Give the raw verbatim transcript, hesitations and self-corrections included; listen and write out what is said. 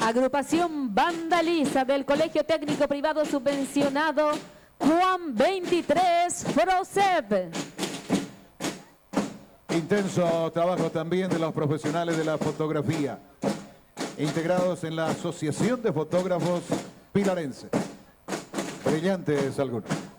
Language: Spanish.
Agrupación Vandaliza del Colegio Técnico Privado Subvencionado Juan veintitrés Frosep. Intenso trabajo también de los profesionales de la fotografía, integrados en la Asociación de Fotógrafos Pilarense. Brillantes algunos.